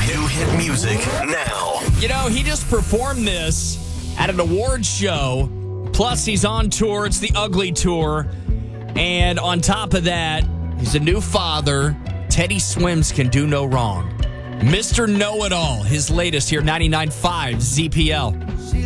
hit music now. You know, he just performed this at an awards show. Plus, he's on tour. It's the Ugly Tour. And on top of that, he's a new father. Teddy Swims can do no wrong. Mr. Know-It-All, his latest here, 99.5 ZPL.